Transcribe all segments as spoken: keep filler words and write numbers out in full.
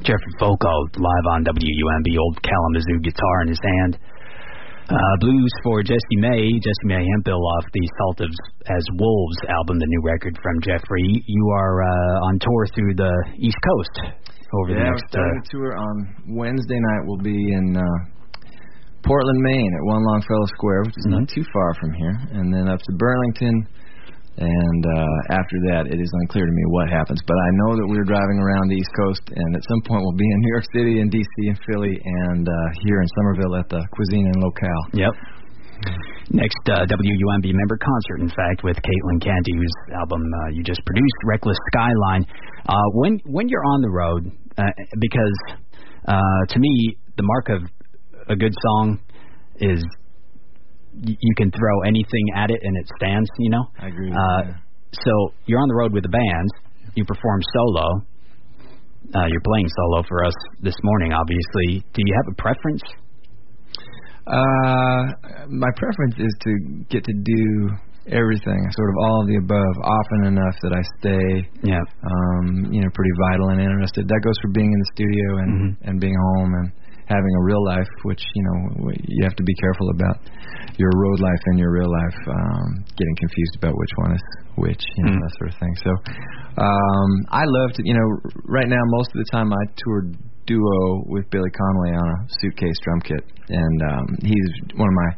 Jeffrey Foco, live on W U M B, old Kalamazoo guitar in his hand. Uh, blues for Jesse May, Jesse May Hemphill off the Salt of as Wolves album, the new record from Jeffrey. You are uh, on tour through the East Coast over yeah, the next... Yeah, we're starting uh, a tour on Wednesday night. We'll be in uh, Portland, Maine at One Longfellow Square, which is mm-hmm. not too far from here, and then up to Burlington. And uh, after that, it is unclear to me what happens. But I know that we're driving around the East Coast, and at some point we'll be in New York City and D C and Philly and uh, here in Somerville at the Cuisine and Locale. Yep. Next uh, W U M B member concert, in fact, with Caitlin Canty, whose album uh, you just produced, Reckless Skyline. Uh, when when you're on the road, uh, because uh, to me, the mark of a good song is... you can throw anything at it and it stands, you know? I agree. Uh, yeah. So you're on the road with the band. You perform solo. Uh, you're playing solo for us this morning, obviously. Do you have a preference? Uh, my preference is to get to do everything, sort of all of the above, often enough that I stay, yeah. um, you know, pretty vital and interested. That goes for being in the studio and, mm-hmm. and being home and having a real life, which, you know, you have to be careful about your road life and your real life, um, getting confused about which one is which, you know, mm. that sort of thing. So um, I love to, you know, right now, most of the time I tour duo with Billy Conway on a Suitcase drum kit, and um, he's one of my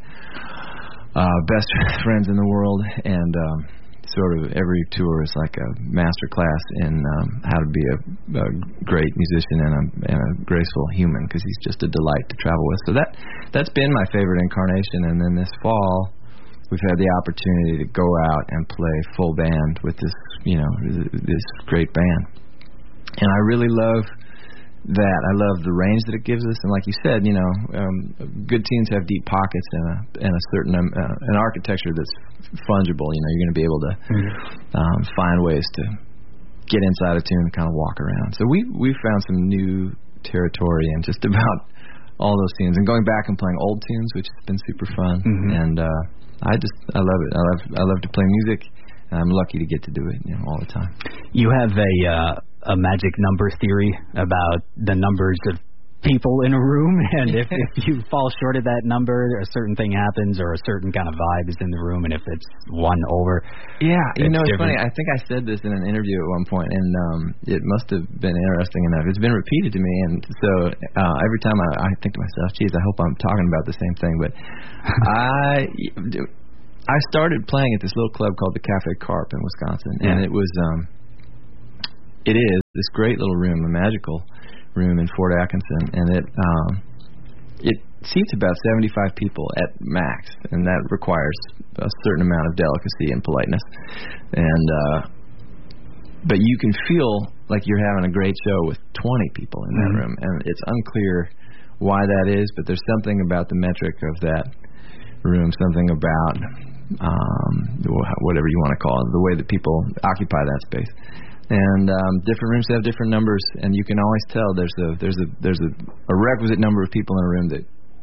uh, best friends in the world, and um, sort of every tour is like a master class in um, how to be a, a great musician and a, and a graceful human, because he's just a delight to travel with. So that that's been my favorite incarnation. And then this fall, we've had the opportunity to go out and play full band with this, you know, this great band. And I really love that. I love the range that it gives us, and like you said, you know, um, good tunes have deep pockets and a and a certain um, uh, an architecture that's fungible. You know, you're going to be able to mm-hmm. um, find ways to get inside a tune and kind of walk around. So we we found some new territory in just about all those tunes, and going back and playing old tunes, which has been super fun. Mm-hmm. And uh, I just I love it. I love I love to play music, and I'm lucky to get to do it, you know, all the time. You have a. Uh a magic number theory about the numbers of people in a room, and if, if you fall short of that number, a certain thing happens, or a certain kind of vibe is in the room, and if it's one over, yeah, you it's know, it's different. funny. I think I said this in an interview at one point, and um, it must have been interesting enough. It's been repeated to me, and so uh, every time I, I think to myself, geez, I hope I'm talking about the same thing. But I, I started playing at this little club called the Cafe Carp in Wisconsin, yeah. and it was. Um, It is this great little room, a magical room in Fort Atkinson, and it um, it seats about seventy-five people at max, and that requires a certain amount of delicacy and politeness. And uh, but you can feel like you're having a great show with twenty people in that mm-hmm. room, and it's unclear why that is, but there's something about the metric of that room, something about um, whatever you want to call it, the way that people occupy that space. And um, different rooms have different numbers, and you can always tell there's a there's a there's a, a requisite number of people in a room that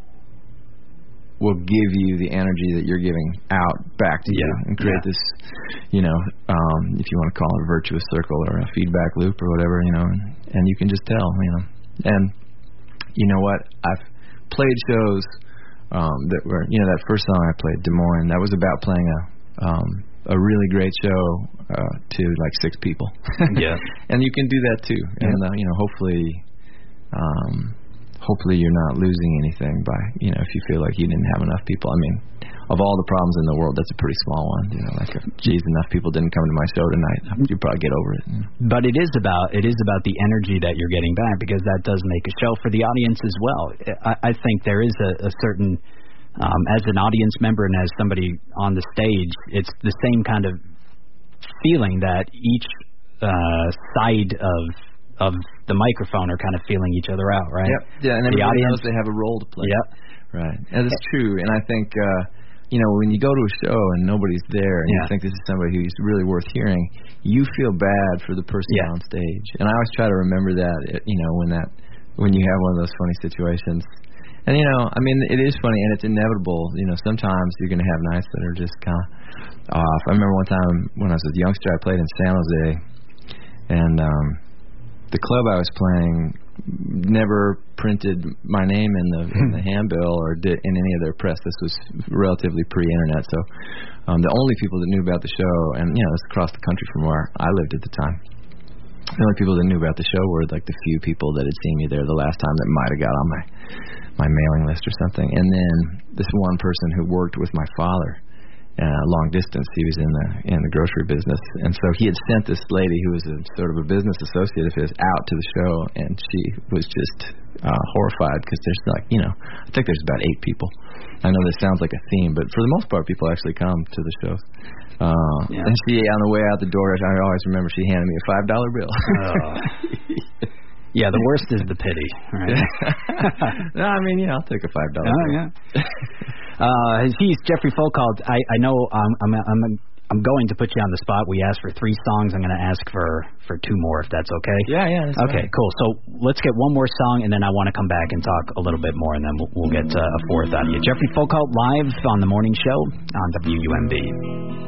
will give you the energy that you're giving out back to yeah. you, and create yeah. this, you know, um, if you want to call it a virtuous circle or a feedback loop or whatever, you know, and, and you can just tell, you know. And you know what? I've played shows um, that were, you know, that first song I played, Des Moines, that was about playing a um, a really great show uh, to like six people. Yeah. And you can do that too. Yeah. And uh, you know, hopefully, um, hopefully you're not losing anything by, you know, if you feel like you didn't have enough people. I mean, of all the problems in the world, that's a pretty small one. You know, like, if, geez, enough people didn't come to my show tonight, you'd probably get over it. You know? But it is about it is about the energy that you're getting back, because that does make a show for the audience as well. I, I think there is a, a certain. Um, as an audience member and as somebody on the stage, it's the same kind of feeling that each uh, side of of the microphone are kind of feeling each other out, right? Yep. Yeah, and the everybody audience knows they have a role to play. Yep. Right. And that's true. And I think, uh, you know, when you go to a show and nobody's there and yeah. you think this is somebody who's really worth hearing, you feel bad for the person yeah. on stage. And I always try to remember that, you know, when that when you have one of those funny situations. And, you know, I mean, it is funny, and it's inevitable. You know, sometimes you're going to have nights that are just kind of off. I remember one time when I was a youngster, I played in San Jose, and um, the club I was playing never printed my name in the in the handbill or did in any of their press. This was relatively pre-internet, so um, the only people that knew about the show, and you know, it's across the country from where I lived at the time. The only people that knew about the show were like the few people that had seen me there the last time that might have got on my my mailing list or something. And then this one person who worked with my father. Uh, long distance. He was in the in the grocery business, and so he had sent this lady who was a sort of a business associate of his out to the show, and she was just uh, horrified because there's like you know I think there's about eight people. I know this sounds like a theme, but for the most part, people actually come to the shows. Uh, yeah. And she on the way out the door, I always remember she handed me a five dollar bill. Oh. Yeah, the worst is the pity, right? No, I mean, yeah, I'll take a five dollar. Oh, yeah. uh, he's Jeffrey Foucault. I, I know um, I'm I'm I'm going to put you on the spot. We asked for three songs. I'm going to ask for, for two more, if that's okay. Yeah, yeah. That's okay, fine. Cool. So let's get one more song, and then I want to come back and talk a little bit more, and then we'll, we'll get uh, a fourth out of you. Jeffrey Foucault live on the morning show on W U M B.